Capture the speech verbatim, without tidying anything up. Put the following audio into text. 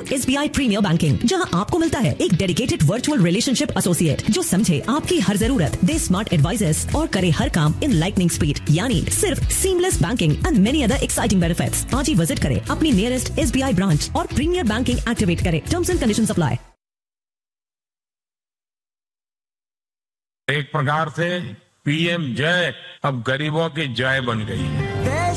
S B I premiere banking, जहां आपको मिलता है एक डेडिकेटेड वर्चुअल रिलेशनशिप एसोसिएट जो समझे आपकी हर जरूरत, दे स्मार्ट एडवाइजर्स और करे हर काम इन लाइटनिंग स्पीड, यानी सिर्फ seamless banking and many other exciting benefits. आज ही विजिट करें अपनी nearest S B I branch और प्रीमियर बैंकिंग एक्टिवेट करें। Terms and conditions apply. एक प्रकार से पीएम जय अब गरीबों की जय बन गई है।